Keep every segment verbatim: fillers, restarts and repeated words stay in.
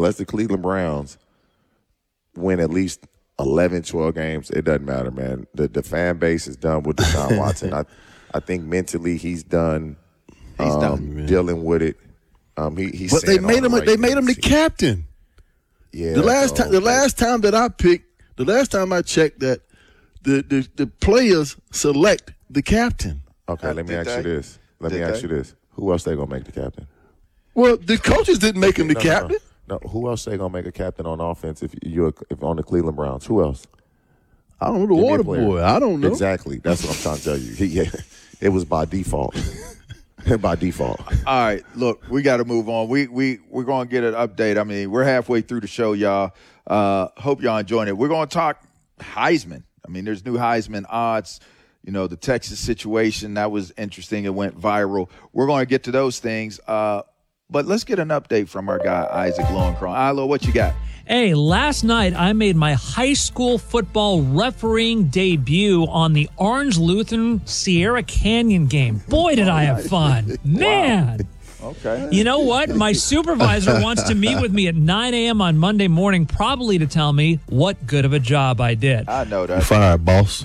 unless the Cleveland Browns win at least eleven, twelve games, it doesn't matter, man. The the fan base is done with Deshaun Watson. I I think mentally he's done. He's um, done dealing with it. Um, he, he's but they made him. the right they made him the things. captain. Yeah. The last so, time, the last time that I picked, the last time I checked that, the the, the players select the captain. Okay, Uh, let me did ask they? you this. Let Did me ask they? you this. Who else they gonna make the captain? Well, the coaches didn't make him the No, no, captain. No, no, who else they gonna make a captain on offense if you're if on the Cleveland Browns? Who else? I don't know the Give me a water player. boy. I don't know. Exactly. That's what I'm trying to tell you. He, yeah, it was by default. by default. All right, look, we got to move on. We we we're going to get an update. I mean, we're halfway through the show, y'all. Uh, hope y'all enjoying it. We're going to talk Heisman. I mean, there's new Heisman odds. You know, the Texas situation, that was interesting. It went viral. We're going to get to those things. Uh, but let's get an update from our guy, Isaac Lowenkron. Ilo, what you got? Hey, last night I made my high school football refereeing debut on the Orange Lutheran Sierra Canyon game. Boy, did I have fun. Man. Okay. You know what? My supervisor wants to meet with me at nine a.m. on Monday morning, probably to tell me what good of a job I did. I know that. Fired, boss.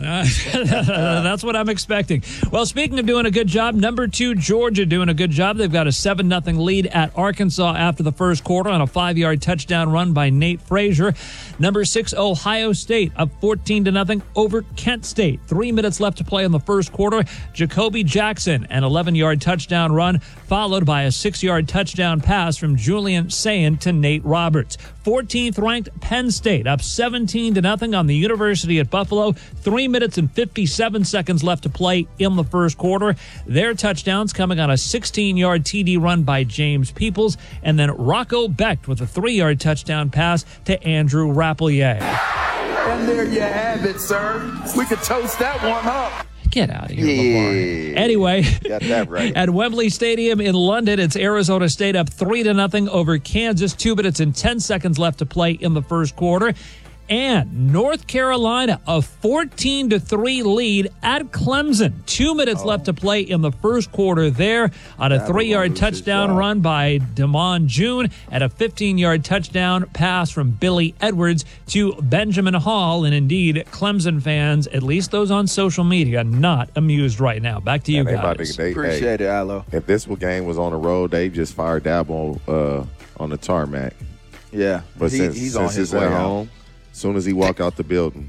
That's what I'm expecting. Well, speaking of doing a good job, number two, Georgia doing a good job. They've got a seven nothing lead at Arkansas after the first quarter on a five-yard touchdown run by Nate Frazier. Number six, Ohio State up fourteen to nothing over Kent State. Three minutes left to play in the first quarter. Jacoby Jackson, an eleven-yard touchdown run, followed by a six-yard touchdown pass from Julian Sayin to Nate Roberts. fourteenth ranked Penn State up seventeen to nothing on the University at Buffalo. Three minutes and fifty-seven seconds left to play in the first quarter. Their touchdowns coming on a sixteen-yard T D run by James Peoples, and then Rocco Becht with a three-yard touchdown pass to Andrew Rappelier. And there you have it, sir. We could toast that one up. Get out of here, Yeah. LeVar. Anyway, Got that right. at Wembley Stadium in London, it's Arizona State up three to nothing over Kansas. Two minutes and ten seconds left to play in the first quarter. And North Carolina, a fourteen to three lead at Clemson. Two minutes Oh. left to play in the first quarter there on a That three-yard one loses touchdown job. run by Damon June and a fifteen-yard touchdown pass from Billy Edwards to Benjamin Hall. And indeed, Clemson fans, at least those on social media, not amused right now. Back to you And they about guys. to- they- Appreciate hey, it, Ilo. If this game was on the road, they just fired Dabo uh, on the tarmac. Yeah, But he, since, he's since on his it's way at out. home, as soon as he walk out the building,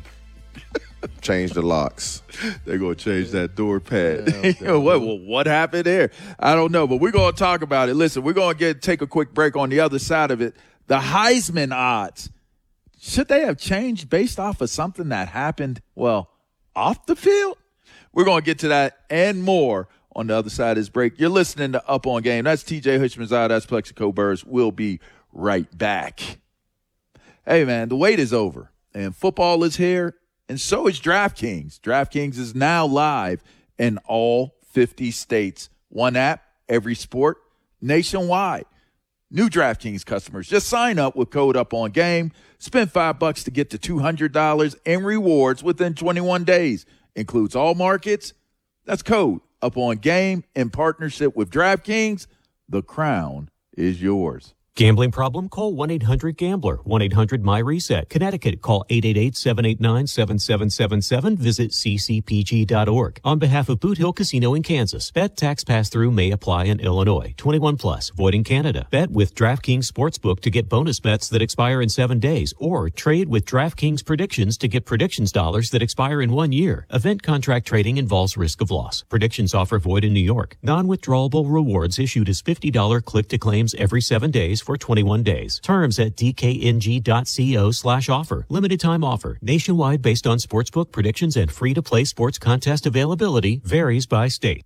change the locks. They're going to change that door pad. what, what, what happened there? I don't know, but we're going to talk about it. Listen, we're going to get take a quick break on the other side of it. The Heisman odds, should they have changed based off of something that happened, well, off the field? We're going to get to that and more on the other side of this break. You're listening to Up On Game. That's T J Hushmanzada. That's Plexico Burrs. We'll be right back. Hey, man, the wait is over, and football is here, and so is DraftKings. DraftKings is now live in all fifty states. One app, every sport, nationwide. New DraftKings customers, just sign up with code UPONGAME. Spend five bucks to get to two hundred dollars in rewards within twenty-one days. Includes all markets. That's code UPONGAME in partnership with DraftKings. The crown is yours. Gambling problem? Call one eight hundred gambler. one eight hundred my reset. Connecticut, call eight eight eight, seven eight nine, seven seven seven seven. Visit c c p g dot org. On behalf of Boot Hill Casino in Kansas, bet tax pass-through may apply in Illinois. twenty-one plus, void in Canada. Bet with DraftKings Sportsbook to get bonus bets that expire in seven days, or trade with DraftKings Predictions to get predictions dollars that expire in one year. Event contract trading involves risk of loss. Predictions offer void in New York. Non-withdrawable rewards issued as fifty dollars click-to-claims every seven days for twenty-one days. Terms at d k n g dot co slash offer. Limited time offer. Nationwide based on sportsbook predictions and free-to-play sports contest availability. Varies by state.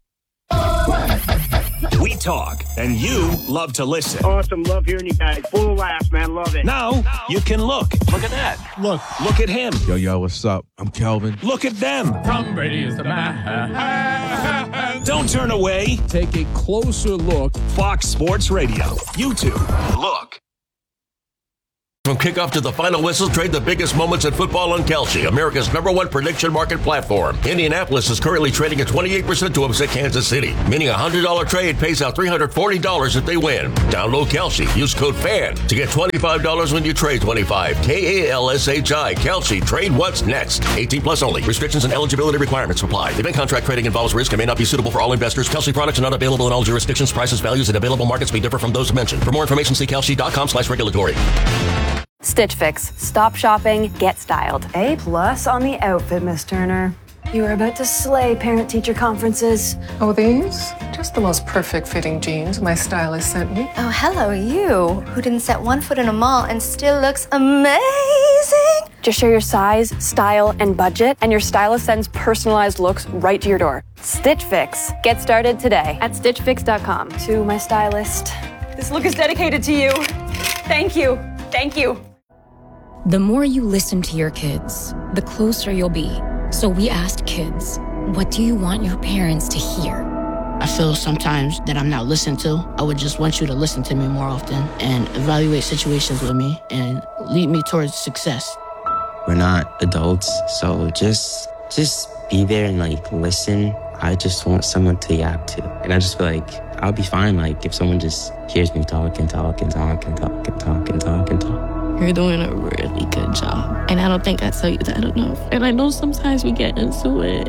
We talk, and you love to listen. Awesome. Love hearing you guys. Full of laughs, man. Love it. Now you can look. Look at that. Look. Look at him. Yo, yo, what's up? I'm Kelvin. Look at them. Tom Brady is the man. Don't turn away. Take a closer look. Fox Sports Radio. YouTube. Look. From kickoff to the final whistle, trade the biggest moments in football on Kalshi, America's number one prediction market platform. Indianapolis is currently trading at twenty-eight percent to upset Kansas City, meaning a one hundred dollars trade pays out three hundred forty dollars if they win. Download Kalshi. Use code FAN to get twenty-five dollars when you trade twenty-five. K A L S H I. Kalshi. Trade what's next. eighteen plus only. Restrictions and eligibility requirements apply. Event contract trading involves risk and may not be suitable for all investors. Kalshi products are not available in all jurisdictions. Prices, values, and available markets may differ from those mentioned. For more information, see kalshi.com slash regulatory. Stitch Fix. Stop shopping, get styled. A plus on the outfit, Miss Turner. You are about to slay parent-teacher conferences. Oh, these? Just the most perfect fitting jeans my stylist sent me. Oh, hello, you, who didn't set one foot in a mall and still looks amazing. Just share your size, style, and budget, and your stylist sends personalized looks right to your door. Stitch Fix. Get started today at stitch fix dot com. To my stylist, this look is dedicated to you. Thank you. Thank you. The more you listen to your kids, the closer you'll be. So we asked kids, what do you want your parents to hear? I feel sometimes that I'm not listened to. I would just want you to listen to me more often and evaluate situations with me and lead me towards success. We're not adults, so just just be there and like listen. I just want someone to yap to. And I just feel like I'll be fine like if someone just hears me talk and talk and talk and talk and talk and talk and talk. You're doing a really good job. And I don't think I tell you that enough. And I know sometimes we get into it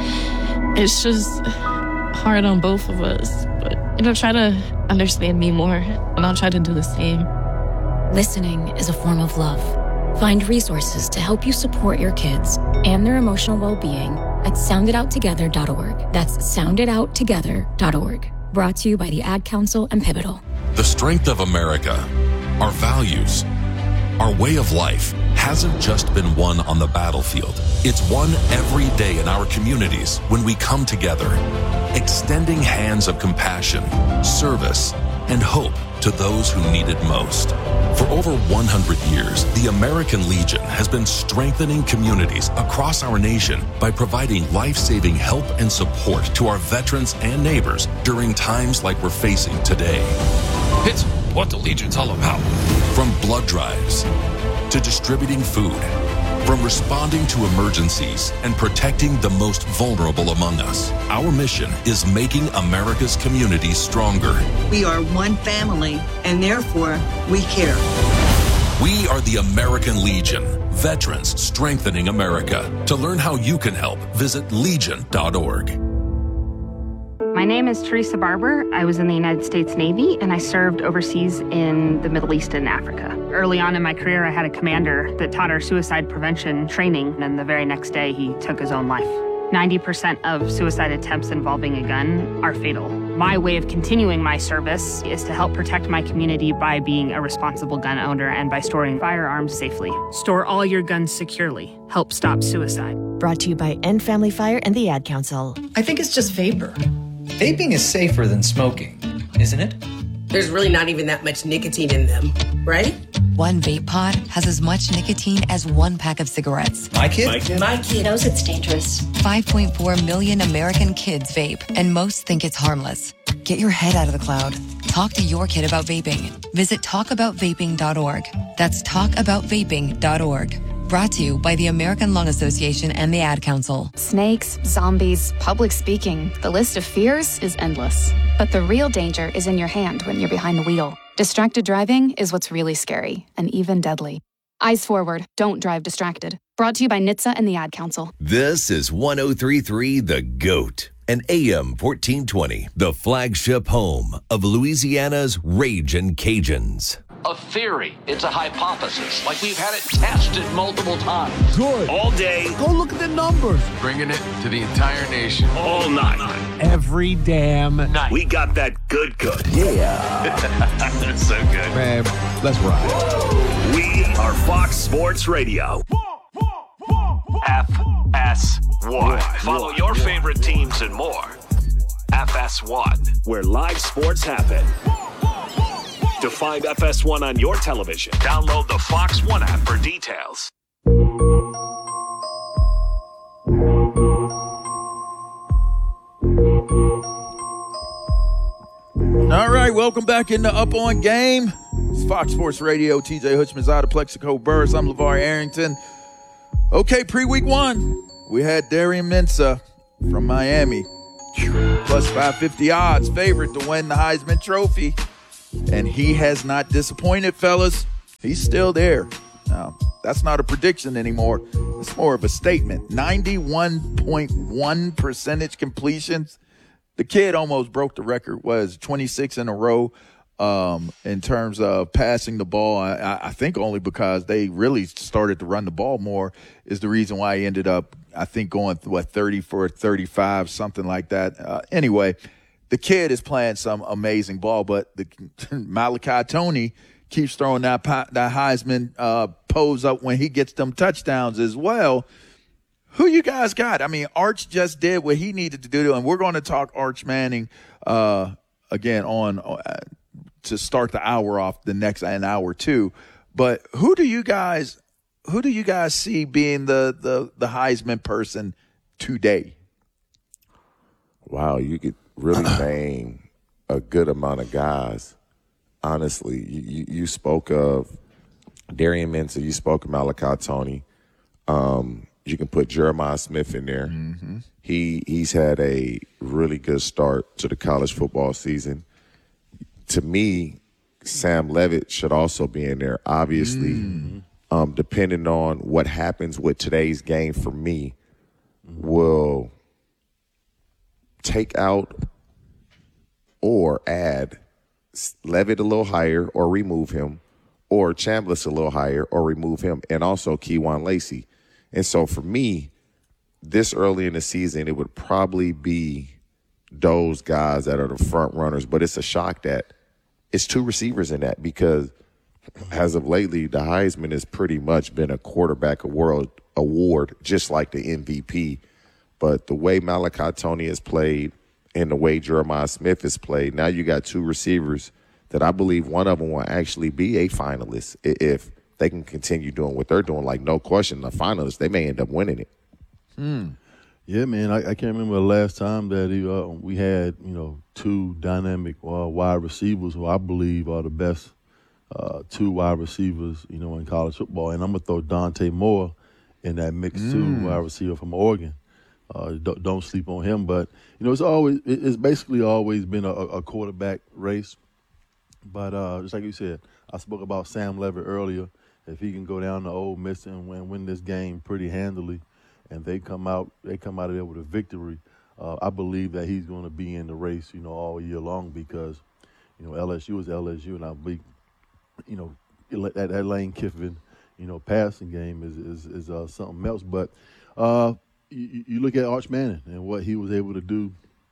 and it's just hard on both of us. But, you know, try to understand me more and I'll try to do the same. Listening is a form of love. Find resources to help you support your kids and their emotional well-being at sound it out together dot org. That's sound it out together dot org. Brought to you by the Ad Council and Pivotal. The strength of America, our values, our way of life hasn't just been won on the battlefield. It's won every day in our communities when we come together, extending hands of compassion, service, and hope to those who need it most. For over one hundred years, the American Legion has been strengthening communities across our nation by providing life-saving help and support to our veterans and neighbors during times like we're facing today. It's what the Legion's all about. From blood drives to distributing food, from responding to emergencies and protecting the most vulnerable among us, our mission is making America's communities stronger. We are one family, and therefore we care. We are the American Legion, veterans strengthening America. To learn how you can help, visit legion dot org. My name is Teresa Barber. I was in the United States Navy, and I served overseas in the Middle East and Africa. Early on in my career, I had a commander that taught our suicide prevention training, and the very next day, he took his own life. ninety percent of suicide attempts involving a gun are fatal. My way of continuing my service is to help protect my community by being a responsible gun owner and by storing firearms safely. Store all your guns securely. Help stop suicide. Brought to you by End Family Fire and the Ad Council. I think it's just vapor. Vaping is safer than smoking, isn't it? There's really not even that much nicotine in them, right? One vape pod has as much nicotine as one pack of cigarettes. My kid? My kid, My kid knows it's dangerous. five point four million American kids vape, and most think it's harmless. Get your head out of the cloud. Talk to your kid about vaping. Visit talk about vaping dot org. That's talk about vaping dot org. Brought to you by the American Lung Association and the Ad Council. Snakes, zombies, public speaking. The list of fears is endless. But the real danger is in your hand when you're behind the wheel. Distracted driving is what's really scary and even deadly. Eyes forward. Don't drive distracted. Brought to you by N H T S A and the Ad Council. This is one oh three point three The GOAT and A M fourteen twenty, the flagship home of Louisiana's Ragin' Cajuns. A theory. It's a hypothesis. Like we've had it tested multiple times. Good. All day. Go look at the numbers. Bringing it to the entire nation. All night. Every damn night. We got that good good. Yeah. That's so good. Man, let's ride. We are Fox Sports Radio. F S one. Follow your favorite teams and more. F S one, where live sports happen. To find F S one on your television, download the Fox One app for details. All right, welcome back into Up On Game. Fox Sports Radio. T J Hutchman's Plexico Burris. I'm LeVar Arrington. Okay, pre-week one, we had Darian Mensah from Miami. Plus five fifty odds, favorite to win the Heisman Trophy. And he has not disappointed, fellas. He's still there. Now, that's not a prediction anymore. It's more of a statement. ninety-one point one percentage completions. The kid almost broke the record, was twenty-six in a row um, in terms of passing the ball. I, I think only because they really started to run the ball more is the reason why he ended up, I think, going, what, thirty for thirty-five, something like that. Uh, anyway, the kid is playing some amazing ball, but the Malachi Tony keeps throwing that, that Heisman uh, pose up when he gets them touchdowns as well. Who you guys got? I mean, Arch just did what he needed to do, and we're going to talk Arch Manning uh, again on uh, to start the hour off, the next an hour too. But who do you guys who do you guys see being the the, the Heisman person today? Wow, you could really name a good amount of guys. Honestly, you, you, you spoke of Darian Mensah, you spoke of Malachi Tony. Um, You can put Jeremiah Smith in there. Mm-hmm. He he's had a really good start to the college football season. To me, Sam Levitt should also be in there. Obviously, mm-hmm. um, depending on what happens with today's game for me, mm-hmm. will take out or add Levitt a little higher or remove him, or Chambliss a little higher or remove him, and also Kejuan Lacey. And so for me, this early in the season, it would probably be those guys that are the front runners. But it's a shock that it's two receivers in that, because as of lately, the Heisman has pretty much been a quarterback award, award just like the M V P. But the way Malachi Tony has played and the way Jeremiah Smith has played, now you got two receivers that I believe one of them will actually be a finalist if they can continue doing what they're doing. Like, no question, the finalists, they may end up winning it. Hmm. Yeah, man, I, I can't remember the last time that he, uh, we had, you know, two dynamic uh, wide receivers who I believe are the best uh, two wide receivers, you know, in college football. And I'm going to throw Dante Moore in that mix, mm. too, wide receiver from Oregon. Uh, don't, don't sleep on him. But, you know, it's always it's basically always been a, a quarterback race. But uh, just like you said, I spoke about Sam Levitt earlier. If he can go down to Ole Miss and win, win this game pretty handily, and they come out they come out of there with a victory, uh, I believe that he's going to be in the race, you know, all year long, because, you know, L S U is L S U, and I believe, you know, that, that Lane Kiffin, you know, passing game is is, is uh, something else. But uh, you, you look at Arch Manning and what he was able to do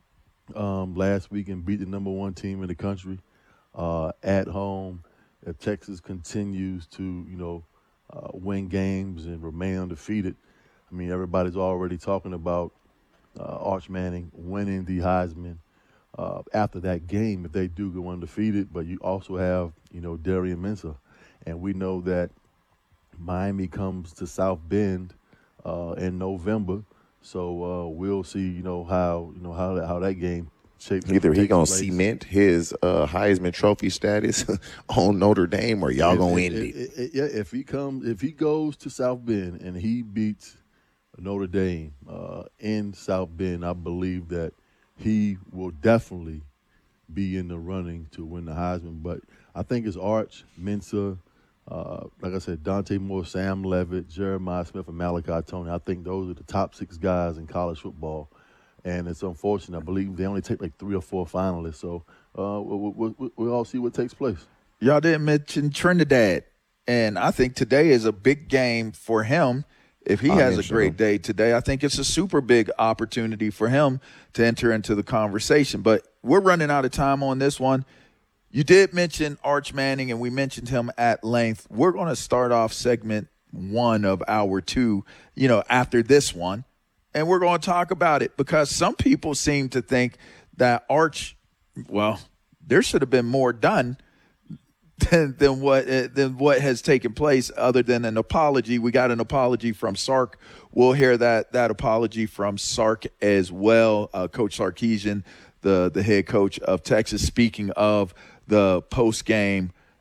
um, last week and beat the number one team in the country uh, at home. If Texas continues to, you know, uh, win games and remain undefeated, I mean, everybody's already talking about uh, Arch Manning winning the Heisman uh, after that game if they do go undefeated. But you also have, you know, Darian Mensah, and we know that Miami comes to South Bend uh, in November, so uh, we'll see, you know, how you know how that, how that game. Either he gonna cement his uh, Heisman Trophy status on Notre Dame, or y'all gonna end it. it, it. Yeah, if he comes, if he goes to South Bend and he beats Notre Dame uh, in South Bend, I believe that he will definitely be in the running to win the Heisman. But I think it's Arch, Mensah, uh, like I said, Dante Moore, Sam Levitt, Jeremiah Smith, and Malachi Tony. I think those are the top six guys in college football. And it's unfortunate. I believe they only take like three or four finalists. So uh, we'll, we'll, we'll all see what takes place. Y'all didn't mention Trinidad. And I think today is a big game for him. If he I has a great so. day today, I think it's a super big opportunity for him to enter into the conversation. But we're running out of time on this one. You did mention Arch Manning, and we mentioned him at length. We're going to start off segment one of hour two, you know, after this one. And we're going to talk about it because some people seem to think that Arch, well, there should have been more done than, than what than what has taken place other than an apology. We got an apology from Sark. We'll hear that that apology from Sark as well. Uh, Coach Sarkisian, the, the head coach of Texas, speaking of the post-game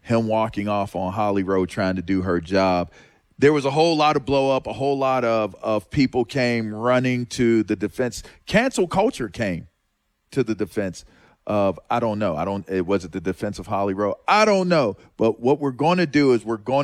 him walking off on Holly Rowe trying to do her job. There was a whole lot of blow up, a whole lot of, of people came running to the defense. Cancel culture came to the defense of, I don't know. I don't, it was it the defense of Holly Rowe? I don't know. But what we're going to do is we're going